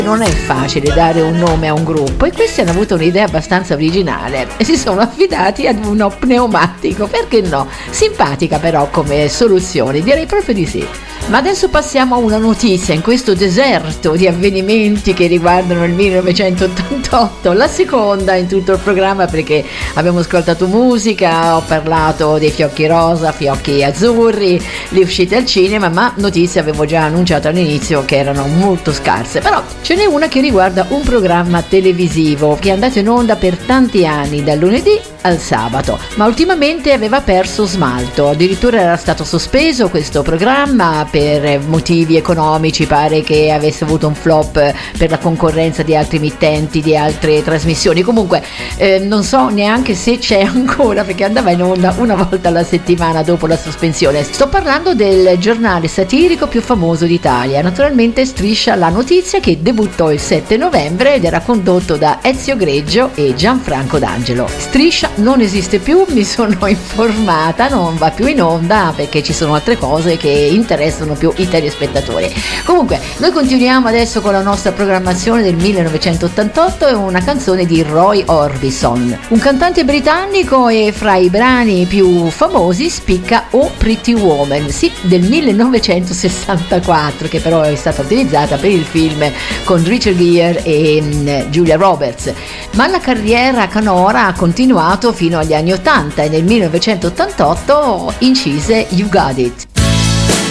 Non è facile dare un nome a un gruppo e questi hanno avuto un'idea abbastanza originale e si sono affidati ad uno pneumatico, perché no? Simpatica però come soluzione, direi proprio di sì. Ma adesso passiamo a una notizia in questo deserto di avvenimenti che riguardano il 1988, la seconda in tutto il programma perché abbiamo ascoltato musica, ho parlato dei fiocchi rosa, fiocchi azzurri, le uscite al cinema, ma notizie avevo già annunciato all'inizio che erano molto scarse, però ce n'è una che riguarda un programma televisivo che è andato in onda per tanti anni, dal lunedì al sabato, ma ultimamente aveva perso smalto, addirittura era stato sospeso questo programma per motivi economici, pare che avesse avuto un flop per la concorrenza di altri emittenti, di altre trasmissioni, comunque non so neanche se c'è ancora perché andava in onda una volta alla settimana dopo la sospensione. Sto parlando del giornale satirico più famoso d'Italia, naturalmente Striscia la Notizia, che debuttò il 7 novembre ed era condotto da Ezio Greggio e Gianfranco D'Angelo. Striscia non esiste più, mi sono informata, non va più in onda perché ci sono altre cose che interessano più i telespettatori. Comunque noi continuiamo adesso con la nostra programmazione del 1988 e una canzone di Roy Orbison, un cantante britannico, e fra i brani più famosi spicca Oh Pretty Woman, sì, del 1964, che però è stata utilizzata per il film con Richard Gere e Julia Roberts, ma la carriera canora ha continuato fino agli anni 80 e nel 1988 incise You Got It.